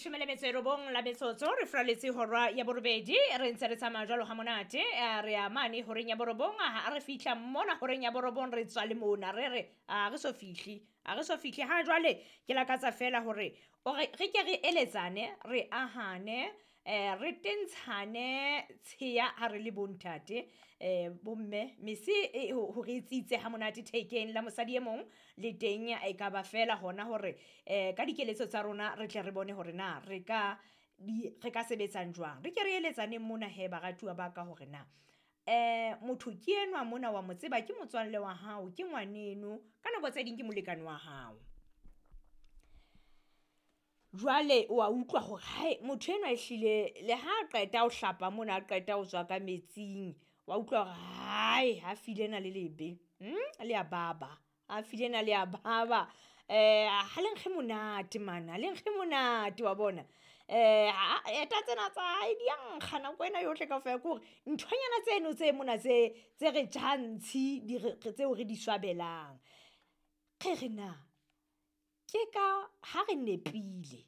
leshome le metso e robong la metsotso re fraletse horwa ya borobedi re ntse re tsamaya jwalo ha monate re ya mane horeng ya borobong a re fihla mona horeng ya borobong re tswa le mona re re so fihle ha jwale ke lakatsa fela hore re ke re eletsane re ahane re tentshane tsheya ha re le bontate bomme mese ho re tsitse ha monate thekeng la mosadi e mong le teng e ka ba fela hona hore ka dikeletso tsa rona re tle re bone hore na re ka sebetsang jwang re ke re eletsane mona he baratuwa ba ka hore na motho ke enwa mona wa mo tseba ke motswalle wa hao ke ngwaneno ka nako tse ding ke molekane wa hao jwale wa utlwa hore hae motho enwa ehlile le ha qeta o hlapa mona a qeta o tswa ka metsing wa utlwa hore hae ha filena le lebe le ya baba a filena le ya baba ha le nkge monate mana le nkge monate wa bona eta tsena tsa hae di nkga nako ena yohle ka fa gore nthonyana tseno tse mona tse re jantshi tseo re di swabelang re na ke ka ha re nepile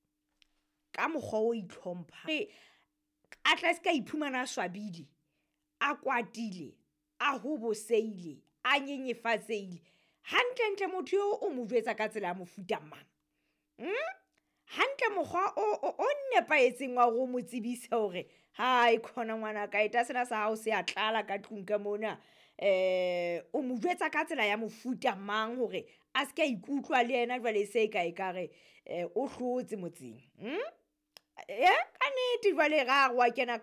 ka mokgwa o itlhompha a tla ska iphumana swabile a kwatile a hoboseile a nyenyefatseile hantle motho yo o mo jwetsa ka tsela ya mofuta mang hantle mokgwa o nepaetseng wa go mo tsebisa hore hai khona ngwana ka eta sena sa hao se a tlala ka tlung ka mona o mo jwetsa ka tsela ya mofuta mang hore a ska ikutlwa le yena jwale se ka ekare o hlotse motseng ka nete jwale ga wa kena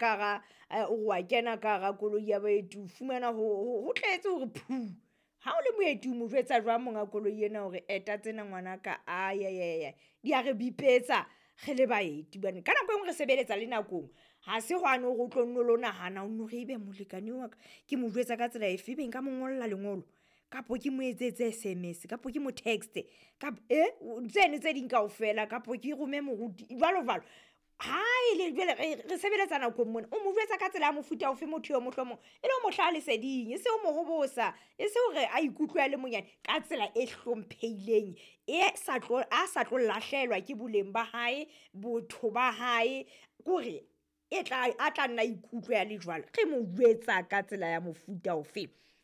ka ga koloi ya baetu fumana ho tletse hore phu ha o le moetu mo jwetsa jwang monga koloi ena hore eta tsena ngwana ka di a re bipetsa ge le baeti bane ka nako engwe re sebeletsa le nakong ha se gwane go tlo nno lo nahana o no re ibe molekane wa ka ke mo jwetsa ka tsela efe beng ka mongolla lengolo kapo ke mo etsetse SMS kapo ke mo text kapo tsene tse ding kaofela kapo ke rome moruti jwalo hai le jwale re sebeletsa nako mona o mo jwetsa ka tsela ya mofuta ofe motho yo mohlomong e le mo hlale seding e se o mo hobosa e se hore a ikutlwa le monyane ka tsela e hlompheileng a sa tlo lahlelwa ke boleng ba hae botho ba hae gore a tla nna ikutlwa le jwalo re mo jwetsa ka tsela ya mofuta ofe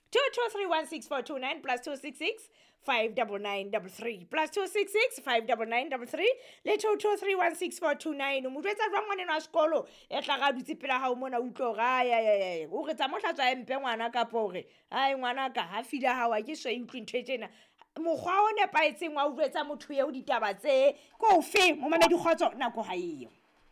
22316429 plus 266 59933 plus 266 59933 le 22316429 mo jwetsa jwang ngwaneno a sekolo e tla ga dutse pela ha o mona utlo ga o re tsa mo hlatswa empe ngwana ka pore hai ngwana ka ha fila ha wa ke so utlwe ntwe tsena mokgwa o nepaetseng wa jwetsa motho ye o ditaba tse ko fe mo mamedi kgotso nako ha eo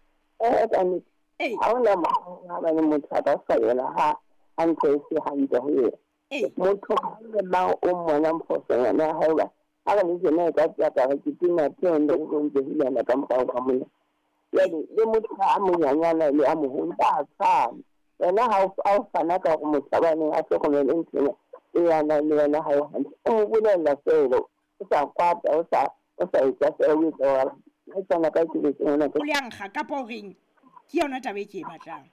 ha ona mo ba le motho a ba sa yela ha ntse se hantle ho yena motho le ba o mona mfosa na haeba aga le jena ka ka ke tina tendo go ntse hilana ka mokgwa wa mona le motho a monyanyana le a moholo ba tsana yena ha o fana ka go motlabane a se go le ntse yana le yana ha o bolela selo o sa kwata o sa etsa selo o tswa ha tsana ka ke le tsena o le nkga ka poreng ke yona tabe ke e batlang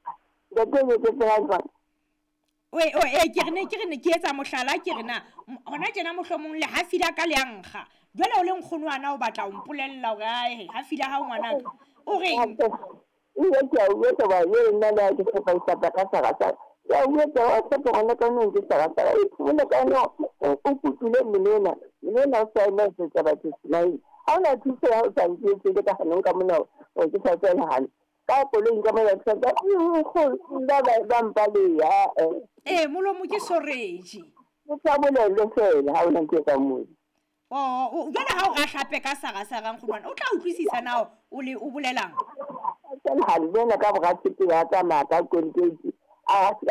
ke rene ke etsa mohlala ke rena hona tjena mohlomong le ha fila ka le nkga jwale o le nkgonwana o batla o mpolella hore ai ha fila ha ngwana o reng ke a uwetsa ba ye nna la ke fa isa ka sa ya uwetsa wa se bona ka nne ke sa mona ka no o kutule menena o sa ina se tsa ba tsai ha ona thuso ya o sa ntse ka hanong ka mona o ke sa tsena hana ka koleng ka mona tsa ka go nda ba mpale ya molomo ke soreji o tla bolele fela ha ona ke ka mo jwale ha o ga hlape ka saga nkgonwana o tla utlwisisa nao o bolelang tsela ha le bona ka boratse ya tsa maka kontenti a